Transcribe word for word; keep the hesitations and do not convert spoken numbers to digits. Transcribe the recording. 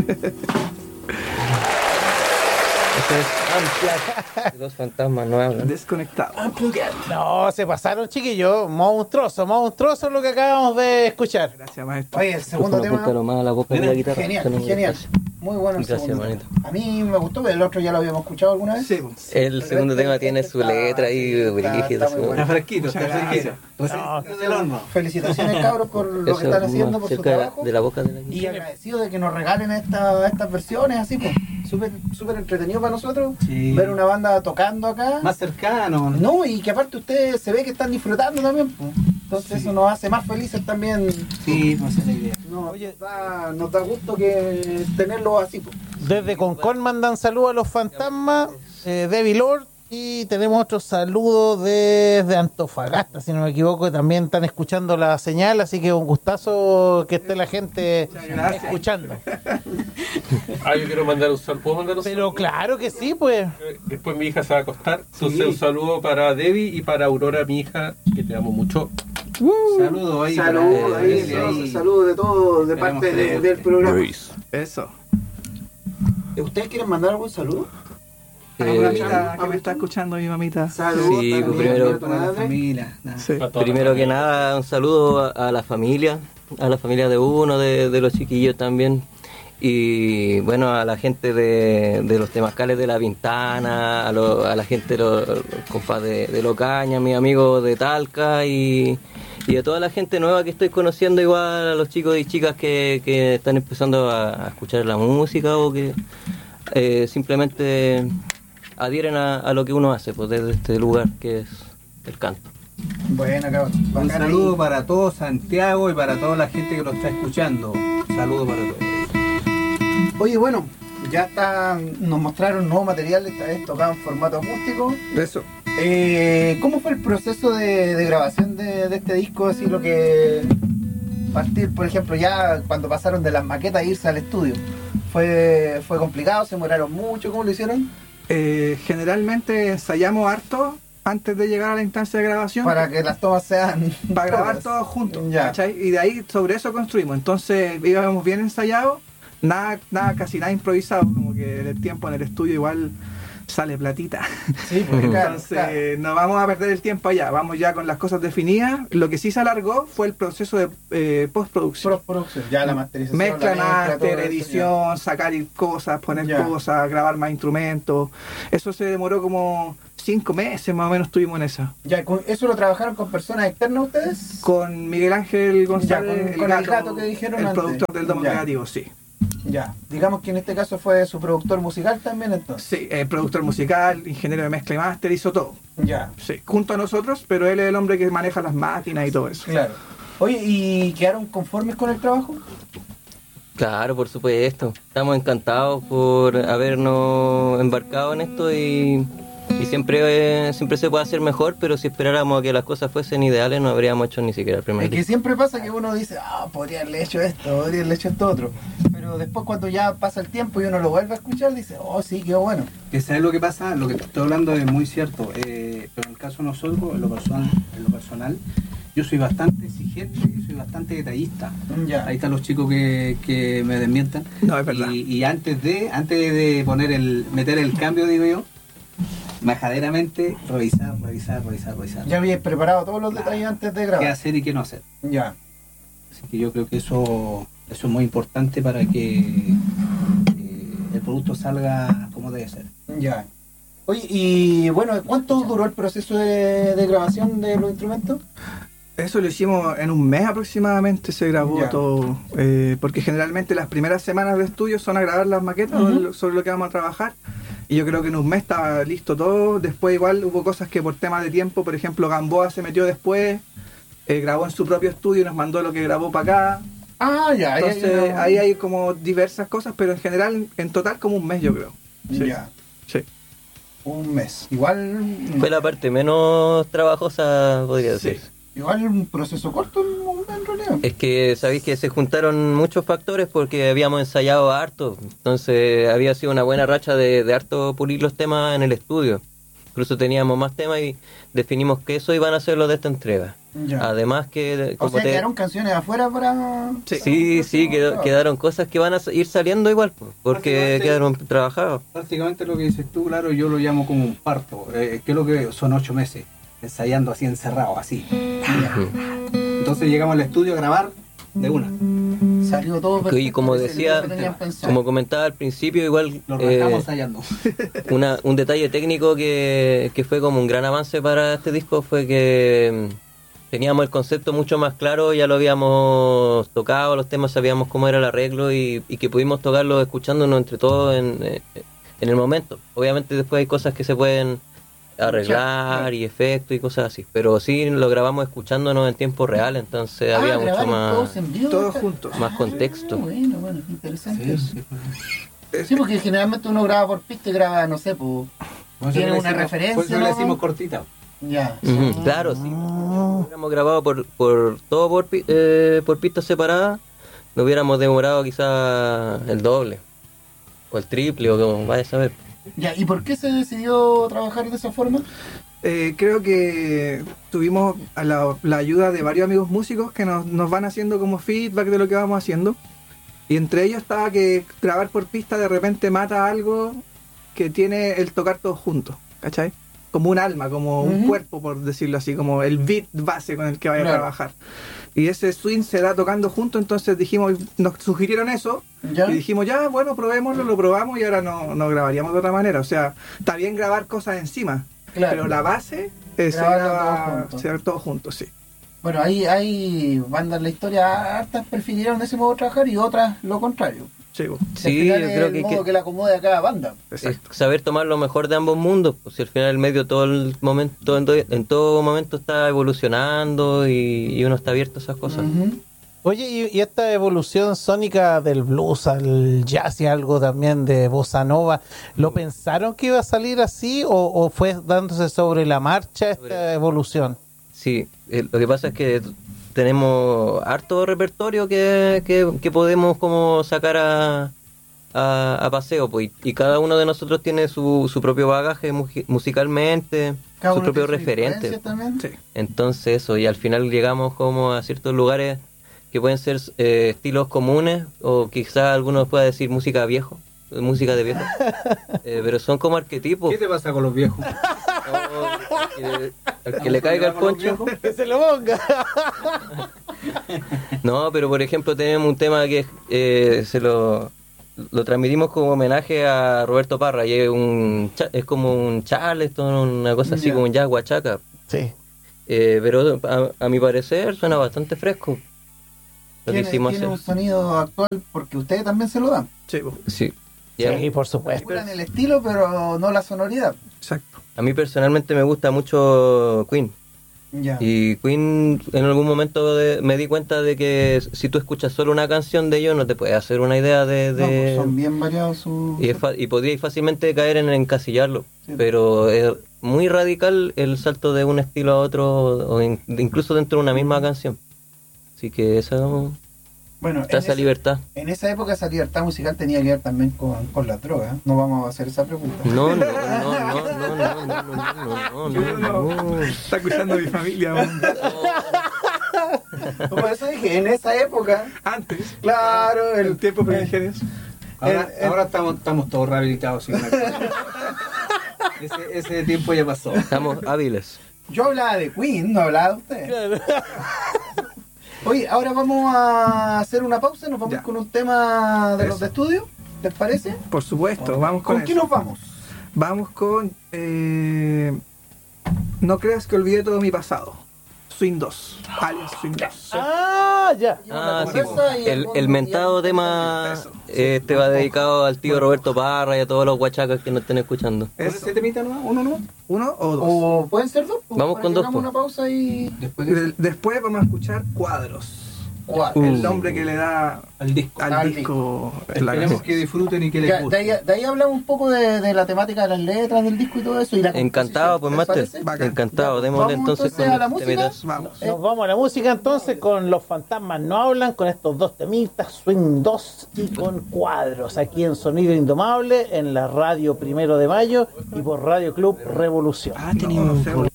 Esto es Unplugged. Los fantasmas no hablan. Desconectado. No, se pasaron, chiquillos. Monstruoso, monstruoso lo que acabamos de escuchar. Gracias, maestro. Oye, el segundo tema. Apúntalo más a la boca de la guitarra. Genial, genial. Muy bueno el Gracias, segundo. manito. A mí me gustó, el otro ya lo habíamos escuchado alguna vez. Sí, pues. El segundo Este- tema este tiene su está- letra ahí sí, brígida. está- está muy su- bueno. Está fresquito, está Muchas fresquito. No, Recién del horno. Felicitaciones, cabros, por lo Eso, que están haciendo, por su cerca trabajo. de la boca de la Y guitarra. agradecido de que nos regalen esta, estas versiones así, pues. Súper súper entretenido para nosotros. Sí. Ver una banda tocando acá. Más cercano. No, y que aparte ustedes se ve que están disfrutando también, pues. Entonces Sí. eso nos hace más felices también. Sí, pues esa es la idea. Nos, Oye. da, nos da gusto que tenerlos así, pues. Desde Concón mandan saludos a los fantasmas, eh, Debbie Lord, y tenemos otro saludo desde Antofagasta, si no me equivoco, también están escuchando la señal, así que un gustazo que esté la gente gracias. escuchando. Ah, yo quiero mandar un saludo. ¿Puedo mandar un Pero saludo? claro que sí, pues. Eh, Después mi hija se va a acostar. Entonces Sí. un saludo para Debbie y para Aurora, mi hija, que te amo mucho. Saludos ahí. Saludos para- ahí, ahí, saludos ahí. saludos de todos, de Esperemos parte que de- les guste. del programa. Eso. ¿Ustedes quieren mandar algún saludo? A mi Eh, mamita que me está escuchando, mi mamita. Saludos Sí, también primero- a tu Para la madre. familia. nada. Sí. Para toda la Primero que familia. nada, un saludo a, a la familia, a la familia de uno, de, de los chiquillos también. Y bueno, a la gente de, de los temazcales de La Pintana, a, lo- a la gente de los, los compas de, de Locaña, mis amigos de Talca y, y a toda la gente nueva que estoy conociendo, igual a los chicos y chicas que, que están empezando a, a escuchar la música o que eh, simplemente adhieren a, a lo que uno hace, pues desde este lugar que es el canto. Bueno, cabrón. Un bacán saludo ahí. para todo Santiago y para toda la gente que lo está escuchando. Saludos para todos. Oye, bueno, ya está, nos mostraron nuevo material, esta vez tocado en formato acústico. Eso. Eh, ¿Cómo fue el proceso de, de grabación de, de este disco? Así lo que partir, por ejemplo, ya cuando pasaron de las maquetas a irse al estudio. ¿Fue, fue complicado? ¿Se demoraron mucho? ¿Cómo lo hicieron? Eh, generalmente ensayamos harto antes de llegar a la instancia de grabación. Para que las tomas sean... para grabar todas. todos juntos, Ya. ¿cachai? Y de ahí sobre eso construimos. Entonces íbamos bien ensayados, nada, nada, casi nada improvisado, como que en el tiempo en el estudio igual sale platita. Sí, porque claro, Entonces claro. no vamos a perder el tiempo allá, vamos ya con las cosas definidas. Lo que sí se alargó fue el proceso de eh, postproducción. Postproducción, ya la masterización. Mezcla, la mezcla, todo máster, eso, edición, sacar cosas, poner Ya. cosas, grabar más instrumentos. Eso se demoró como cinco meses más o menos, estuvimos en eso. Ya, ¿con ¿eso lo trabajaron con personas externas ustedes? Con Miguel Ángel González, con- con el gato que dijeron el antes. productor del Domo Ya. Negativo, sí. Ya, digamos que en este caso fue su productor musical también entonces. Sí, eh, productor musical, ingeniero de mezcla y máster, hizo todo. Ya, Sí, junto a nosotros, pero él es el hombre que maneja las máquinas y todo eso. claro. Oye, ¿y quedaron conformes con el trabajo? Claro, por supuesto. Estamos encantados por habernos embarcado en esto y, y siempre, eh, siempre se puede hacer mejor, pero si esperáramos a que las cosas fuesen ideales no habríamos hecho ni siquiera el primer Es que disco. siempre pasa que uno dice, ah, podría haberle hecho esto, podría haberle hecho esto otro. Pero después cuando ya pasa el tiempo y uno lo vuelve a escuchar, dice, oh, sí, quedó bueno. Que sabes lo que pasa, lo que te estoy hablando es muy cierto, eh, pero en el caso de nosotros, en lo personal, en lo personal, yo soy bastante exigente y soy bastante detallista. Ya. Ahí están los chicos que, que me desmientan. No, es verdad. Y, y antes de, antes de poner el, meter el cambio, digo yo, majaderamente revisar, revisar, revisar, revisar. Ya habías preparado todos los detalles antes de Qué grabar. hacer y qué no hacer. Ya. Así que yo creo que eso, eso es muy importante para que eh, el producto salga como debe ser. Ya. Oye, y bueno, ¿cuánto duró el proceso de, de grabación de los instrumentos? Eso lo hicimos en un mes aproximadamente, se grabó Ya. todo, eh, porque generalmente las primeras semanas de estudio son a grabar las maquetas Ujú. sobre lo que vamos a trabajar, y yo creo que en un mes estaba listo todo. Después igual hubo cosas que por temas de tiempo, por ejemplo Gamboa se metió después, eh, grabó en su propio estudio y nos mandó lo que grabó para acá. Ah, ya. ahí hay Entonces una- ahí hay como diversas cosas, pero en general, en total como un mes yo creo. Sí. Ya. Sí. Un mes. Igual... Fue la parte menos trabajosa, podría Sí. decir. Igual un proceso corto en, en realidad. Es que sabéis que se juntaron muchos factores porque habíamos ensayado harto, entonces había sido una buena racha de, de harto pulir los temas en el estudio. incluso teníamos más temas y definimos que eso iban a ser los de esta entrega. Ya. Además que... O como sea, te- quedaron canciones afuera para... Sí, sí, quedó- quedaron cosas que van a ir saliendo igual, pues, porque Básicamente- quedaron trabajadas. Prácticamente lo que dices tú, claro, yo lo llamo como un parto. Eh, que es lo que son ocho meses, ensayando así, encerrado, así. Entonces llegamos al estudio a grabar de una. Salió todo Y perfecto, como ese decía, video que tenían pensado. como comentaba al principio, igual Lo eh, rascamos ensayando. una, un detalle técnico que, que fue como un gran avance para este disco fue que mm, teníamos el concepto mucho más claro, ya lo habíamos tocado, los temas sabíamos cómo era el arreglo y, y que pudimos tocarlo escuchándonos entre todos en, eh, en el momento. Obviamente después hay cosas que se pueden arreglar y efectos y cosas así, pero sí lo grabamos escuchándonos en tiempo real, entonces Ah, había mucho grabaron más, todos en vivo. Todos juntos. más contexto. Ah, bueno, bueno, interesante. Sí, Sí, sí. porque generalmente uno graba por pista y graba, no sé, pues... Por eso Tiene le una decimos- referencia, Por eso le ¿no? decimos cortita. Ya. Ujú, claro, sí. Si hubiéramos grabado por, por todo por, pi- eh, por pistas separadas, nos hubiéramos demorado quizá el doble o el triple o como vaya a saber. Ya, ¿y por qué se decidió trabajar de esa forma? Eh, creo que tuvimos a la, la ayuda de varios amigos músicos que nos, nos van haciendo como feedback de lo que vamos haciendo. Y entre ellos estaba que grabar por pista de repente mata algo que tiene el tocar todos juntos, ¿cachai? Como un alma, como un Ujú. cuerpo, por decirlo así, como el beat base con el que vaya Claro. a trabajar. Y ese swing se da tocando juntos, entonces dijimos, nos sugirieron eso, ¿Ya? y dijimos, ya, bueno, probémoslo, lo probamos y ahora no, no grabaríamos de otra manera. O sea, está bien grabar cosas encima, Claro. pero la base es Grabarlo se graba- todos juntos. se graba todos juntos, sí. Bueno, ahí hay bandas en la historia, hartas prefirieron ese modo de trabajar y otras lo contrario. Sí, bo. Sí, Al final yo es creo el que, modo que que le acomode a cada banda. es Exacto. saber tomar lo mejor de ambos mundos, pues si al final el medio todo el momento, en, to- en todo momento está evolucionando y, y uno está abierto a esas cosas. Ujú. Oye, y, y esta evolución sónica del blues al jazz y algo también de bossa nova, ¿lo pensaron que iba a salir así o, o fue dándose sobre la marcha esta Sobre- evolución? Sí, eh, lo que pasa es que tenemos harto repertorio que, que, que podemos como sacar a, a, a paseo, pues, y, y cada uno de nosotros tiene su, su propio bagaje muji- musicalmente, Cada su uno propio tiene su referente. influencia también. Sí. Entonces eso, y al final llegamos como a ciertos lugares que pueden ser eh, estilos comunes, o quizás algunos pueda decir música viejo, eh, música de viejo, eh, pero son como arquetipos. ¿Qué te pasa con los viejos? Oh, que- al que le caiga el poncho. Que se lo ponga. No, pero por ejemplo tenemos un tema que eh, se lo, lo transmitimos como homenaje a Roberto Parra y es, un, cha- es como un charleston, una cosa así Ya. como un jazz guachaca. Sí. Eh, pero a, a mi parecer suena bastante fresco lo que Tiene, hicimos tiene un hacer. sonido actual porque ustedes también se lo dan. Sí, bo. Sí. Y a, Sí, por supuesto. Curan el estilo, pero no la sonoridad. Exacto. a mí personalmente me gusta mucho Queen. Ya. Y Queen en algún momento de- me di cuenta de que si tú escuchas solo una canción de ellos no te puedes hacer una idea de... No, de- pues son bien variados sus... y, es fa- y podríais fácilmente caer en encasillarlo. Sí. Pero es muy radical el salto de un estilo a otro, o in- incluso dentro de una misma canción. Así que eso, Bueno, está en esa ese- libertad. En esa época esa libertad musical tenía que ver también con, con las drogas. No vamos a hacer esa pregunta. No, no, no, no, no, no, no, no, no, no, no, no. Está cuidando a mi familia. bo. Por eso dije, en esa época, Antes, claro, el el tiempo primigenios. Ahora, El- el- ahora estamos, estamos todos rehabilitados. sin una cosa. ese, ese tiempo ya pasó. Estamos hábiles. yo hablaba de Queen, no hablaba de ustedes. Oye, ahora vamos a hacer una pausa, nos vamos Ya. con un tema de Eso. los de estudio, ¿les parece? Por supuesto, vamos con, ¿Con qué eso. nos vamos? Vamos con eh, No creas que olvidé todo mi pasado. Swing dos. Alias Swing dos. Ah, ya. Ah, la sí, conversa y el, fondo el mentado ya- tema Eso. eh, este va dedicado al tío Roberto Parra y a todos los guachacas que nos estén escuchando. ¿Con Eso. ese temita nomás? ¿Uno nomás? ¿Uno o dos? ¿O pueden ser dos? Pues, Vamos para con que dos, hagamos pues. una pausa y... Después de De- Después vamos a escuchar Cuadros. Cuatro. el nombre que le da Al disco. al, Al disco. en la Esperemos canción. que disfruten y que les Ya, de, guste. ahí, de ahí hablamos un poco de, de la temática de las letras del disco y todo eso. Y la Encantado, pues, composición, ¿les Master. parece? Bacán. Encantado. Ya, Démosle vamos entonces entonces con a la los música. temitas. Vamos. Nos vamos a la música entonces con Los Fantasmas No Hablan, con estos dos temitas, Swing dos y con Cuadros, aquí en Sonido Indomable, en la radio Primero de Mayo y por Radio Club Revolución. Ah, teníamos un